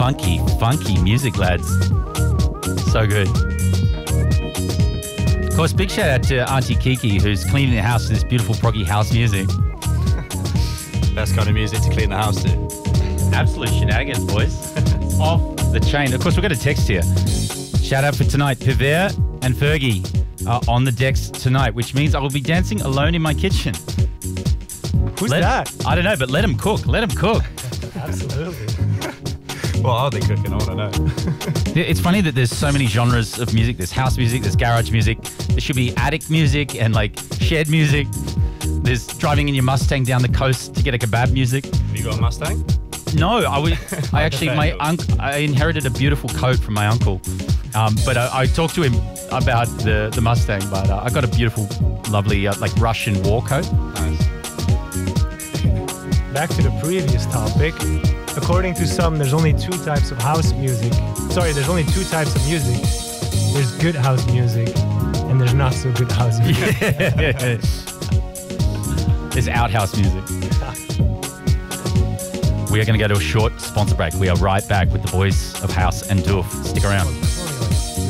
funky, funky music, lads. So good. Of course, big shout out to Auntie Kiki, who's cleaning the house to this beautiful proggy house music. Best kind of music to clean the house to. Absolute shenanigans, boys. Off the chain. Of course, we've got a text here. Shout out for tonight. Piver and Fergie are on the decks tonight, which means I will be dancing alone in my kitchen. Who's that? I don't know, but let them cook. Let them cook. Absolutely. What are they cooking? I want to know. It's funny that there's so many genres of music. There's house music, there's garage music. There should be attic music and like shed music. There's driving in your Mustang down the coast to get a kebab music. Have you got a Mustang? No, I actually, I inherited a beautiful coat from my uncle. But I talked to him about the Mustang, but I got a beautiful, lovely, like Russian war coat. Nice. Back to the previous topic. According to some, there's only two types of house music. Sorry, there's only two types of music. There's good house music, and there's not so good house music. Yeah. There's outhouse music. We are going to go to a short sponsor break. We are right back with the boys of House and Doof. Stick around.